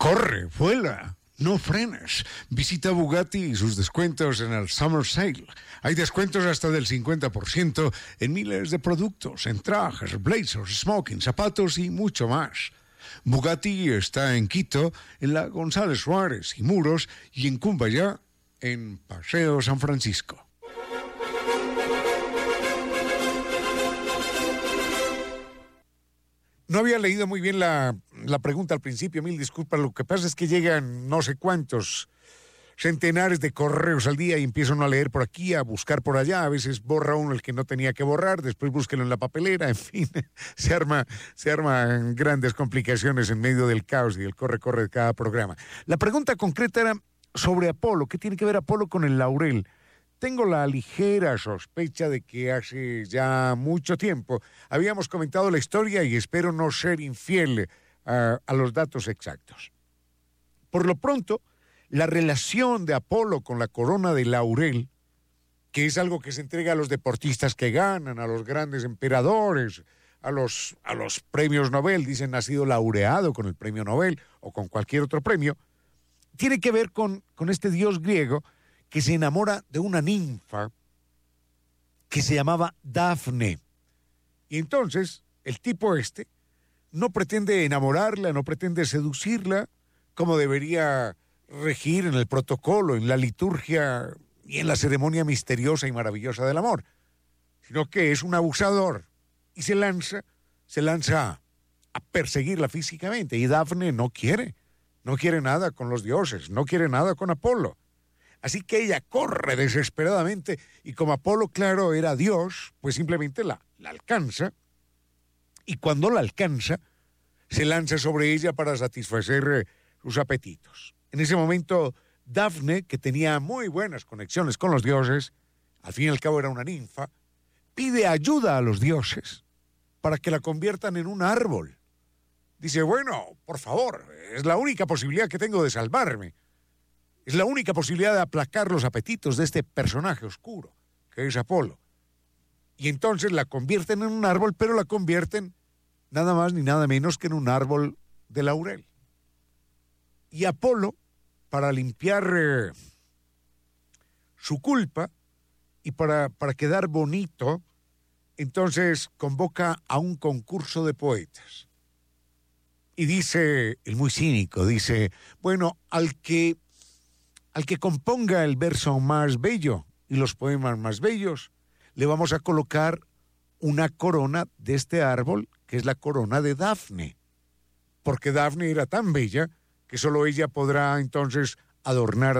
Corre, vuela, no frenes. Visita Bugatti y sus descuentos en el Summer Sale. Hay descuentos hasta del 50% en miles de productos, en trajes, blazers, smoking, zapatos y mucho más. Bugatti está en Quito, en la González Suárez y Muros, y en Cumbayá, en Paseo San Francisco. No había leído muy bien la pregunta al principio, mil disculpas. Lo que pasa es que llegan no sé cuántos centenares de correos al día y empiezo a leer por aquí, a buscar por allá. A veces borra uno el que no tenía que borrar, después búsquelo en la papelera, en fin, se arman grandes complicaciones en medio del caos y del corre-corre de cada programa. La pregunta concreta era sobre Apolo. ¿Qué tiene que ver Apolo con el laurel? Tengo la ligera sospecha de que hace ya mucho tiempo habíamos comentado la historia y espero no ser infiel a los datos exactos. Por lo pronto, la relación de Apolo con la corona de laurel, que es algo que se entrega a los deportistas que ganan, a los grandes emperadores, a los premios Nobel, dicen ha sido laureado con el premio Nobel o con cualquier otro premio, tiene que ver con este dios griego que se enamora de una ninfa que se llamaba Dafne. Y entonces, el tipo no pretende enamorarla, no pretende seducirla, como debería regir en el protocolo, en la liturgia y en la ceremonia misteriosa y maravillosa del amor, sino que es un abusador y se lanza a perseguirla físicamente. Y Dafne no quiere nada con los dioses, no quiere nada con Apolo. Así que ella corre desesperadamente y como Apolo, claro, era Dios, pues simplemente la alcanza y cuando la alcanza se lanza sobre ella para satisfacer sus apetitos. En ese momento, Dafne, que tenía muy buenas conexiones con los dioses, al fin y al cabo era una ninfa, pide ayuda a los dioses para que la conviertan en un árbol. Dice, bueno, por favor, es la única posibilidad que tengo de salvarme. Es la única posibilidad de aplacar los apetitos de este personaje oscuro, que es Apolo. Y entonces la convierten en un árbol, pero la convierten nada más ni nada menos que en un árbol de laurel. Y Apolo, para limpiar su culpa y para quedar bonito, entonces convoca a un concurso de poetas. Y dice, el muy cínico, dice, bueno, al que componga el verso más bello y los poemas más bellos, le vamos a colocar una corona de este árbol, que es la corona de Dafne, porque Dafne era tan bella que solo ella podrá entonces adornar